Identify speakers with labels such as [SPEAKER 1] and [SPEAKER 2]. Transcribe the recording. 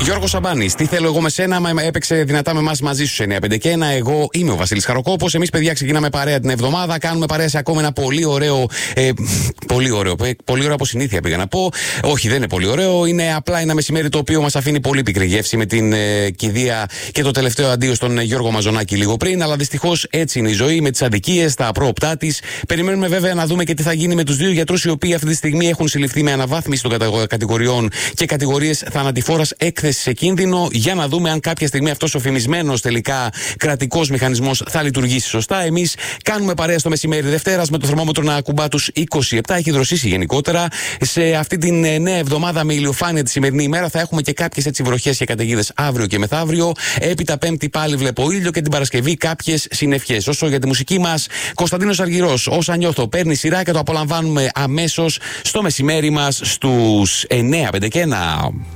[SPEAKER 1] Γιώργος Σαμπάνης, τι θέλω εγώ με σένα, έπαιξε δυνατά με εμάς μαζί σου σε 951. Εγώ είμαι ο Βασίλης Χαροκόπος. Εμείς, παιδιά, ξεκινάμε παρέα την εβδομάδα. Κάνουμε παρέα σε ακόμα ένα πολύ ωραίο. Πολύ ωραίο από συνήθεια πήγα να πω. Όχι, δεν είναι πολύ ωραίο. Είναι απλά ένα μεσημέρι το οποίο μας αφήνει πολύ πικρή γεύση με την κηδεία και το τελευταίο αντίο στον Γιώργο Μαζονάκη λίγο πριν. Αλλά δυστυχώς έτσι είναι η ζωή, με τις αδικίες, τα απρόοπτά της. Περιμένουμε βέβαια να δούμε και τι θα γίνει με τους δύο γιατρούς οι οποίοι αυτή τη στιγμή έχουν συλληφθεί με αναβάθμιση των κατηγοριών και κατηγορίες θανατηφόρας έκθεση σε κίνδυνο, για να δούμε αν κάποια στιγμή αυτός ο φημισμένος τελικά κρατικός μηχανισμός θα λειτουργήσει σωστά. Εμείς κάνουμε παρέα στο μεσημέρι Δευτέρας με το θερμόμετρο να ακουμπά τους 27. Έχει δροσίσει γενικότερα. Σε αυτή την νέα εβδομάδα με ηλιοφάνεια τη σημερινή ημέρα θα έχουμε και κάποιες έτσι βροχές και καταιγίδες αύριο και μεθαύριο. Έπειτα Πέμπτη πάλι βλέπω ήλιο και την Παρασκευή κάποιες συννεφιές. Όσο για τη μουσική μας, Κωνσταντίνος Αργυρός, Όσα νιώθω, παίρνει σειρά και το απολαμβάνουμε αμέσως στο μεσημέρι μας στους 951.